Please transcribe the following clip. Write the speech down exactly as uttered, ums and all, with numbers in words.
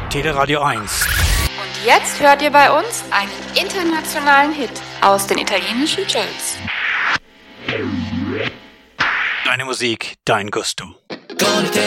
Teleradio eins. Und jetzt hört ihr bei uns einen internationalen Hit aus den italienischen Charts. Deine Musik, dein Gusto. Con te